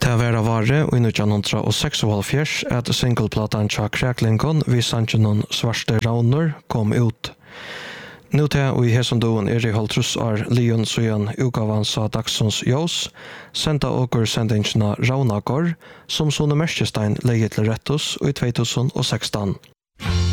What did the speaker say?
Det var vare og 1976 at singleplatan Tja Kräklingon vid sannsjonen Svarte Rauner kom ut. Nu til og i hesondoen i halvtrus Leon Søyan utgavan sa Dagsons Jås, senda åker sendingsna Raunakor, som sånne merkestein leie til rettus i 2016.